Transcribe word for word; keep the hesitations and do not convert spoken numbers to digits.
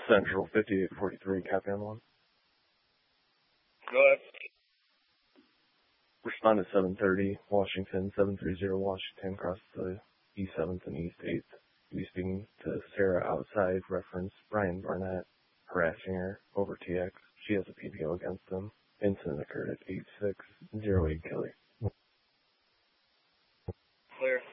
Central fifty-eight forty-three, copy on one. Go ahead. Respond at seven thirty, Washington, seven three zero Washington, across the East seventh and East eighth. You'll be speaking to Sarah outside, reference Brian Barnett, harassing her over T X. She has a P P O against him. Incident occurred at eight six zero eight Kelly. Clear.